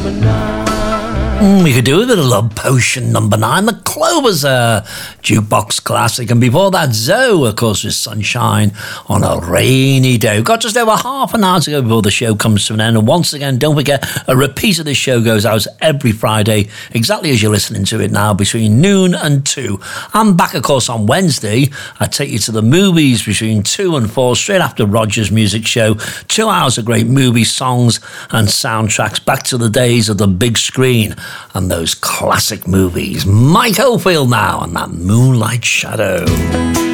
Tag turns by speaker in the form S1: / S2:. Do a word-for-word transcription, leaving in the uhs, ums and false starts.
S1: Mm, we could do with a Love Potion number nine. The Clovers uh, jukebox classic. And before that, Zoe, of course, with Sunshine on a Rainy Day. We've got just over half an hour to go before the show comes to an end. And once again, don't forget, a repeat of this show goes out every Friday, exactly as you're listening to it now, between noon and two. I'm back, of course, on Wednesday. I take you to the movies between two and four, straight after Roger's Music Show. Two hours of great movie songs and soundtracks, back to the days of the big screen and those classic movies. Mike Oldfield now and that Moonlight Shadow.